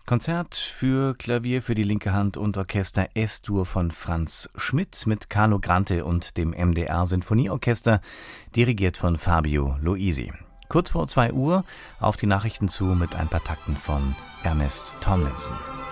Konzert für Klavier für die linke Hand und Orchester S-Dur von Franz Schmidt mit Carlo Grante und dem MDR Sinfonieorchester, dirigiert von Fabio Luisi. Kurz vor 2 Uhr auf die Nachrichten zu mit ein paar Takten von Ernest Tomlinson.